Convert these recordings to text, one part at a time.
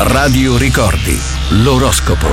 Radio Ricordi, l'oroscopo.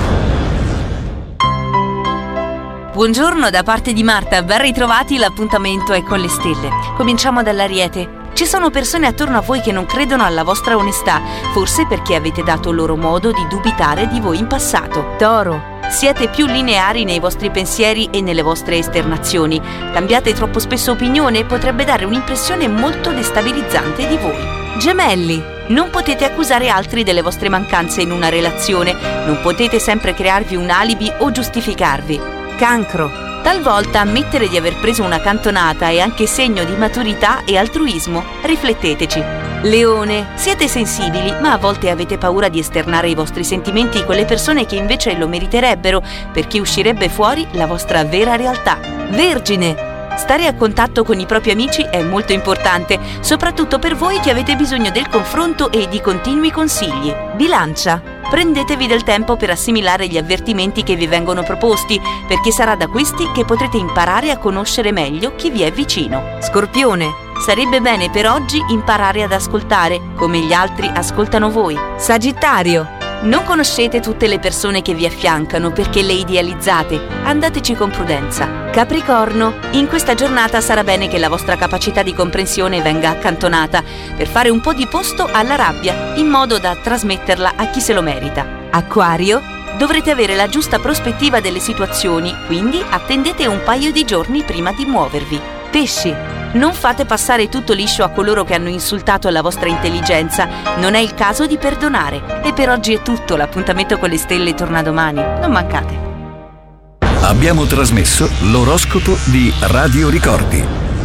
Buongiorno da parte di Marta, ben ritrovati, l'appuntamento è con le stelle. Cominciamo dall'Ariete. Ci sono persone attorno a voi che non credono alla vostra onestà, forse perché avete dato loro modo di dubitare di voi in passato. Toro. Siete più lineari nei vostri pensieri e nelle vostre esternazioni. Cambiate troppo spesso opinione e potrebbe dare un'impressione molto destabilizzante di voi. Gemelli. Non potete accusare altri delle vostre mancanze in una relazione. Non potete sempre crearvi un alibi o giustificarvi. Cancro. Talvolta ammettere di aver preso una cantonata è anche segno di maturità e altruismo. Rifletteteci. Leone, siete sensibili, ma a volte avete paura di esternare i vostri sentimenti con le persone che invece lo meriterebbero, perché uscirebbe fuori la vostra vera realtà. Vergine, stare a contatto con i propri amici è molto importante, soprattutto per voi che avete bisogno del confronto e di continui consigli. Bilancia, prendetevi del tempo per assimilare gli avvertimenti che vi vengono proposti, perché sarà da questi che potrete imparare a conoscere meglio chi vi è vicino. Scorpione, sarebbe bene per oggi imparare ad ascoltare, come gli altri ascoltano voi. Sagittario, non conoscete tutte le persone che vi affiancano perché le idealizzate, andateci con prudenza. Capricorno, in questa giornata sarà bene che la vostra capacità di comprensione venga accantonata per fare un po' di posto alla rabbia, in modo da trasmetterla a chi se lo merita. Acquario, dovrete avere la giusta prospettiva delle situazioni, quindi attendete un paio di giorni prima di muovervi. Pesci, non fate passare tutto liscio a coloro che hanno insultato la vostra intelligenza, non è il caso di perdonare. E per oggi è tutto, l'appuntamento con le stelle torna domani, non mancate. Abbiamo trasmesso l'oroscopo di Radio Ricordi.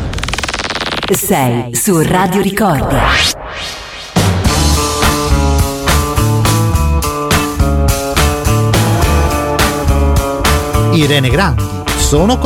Sei su Radio Ricordi. Irene Grandi, sono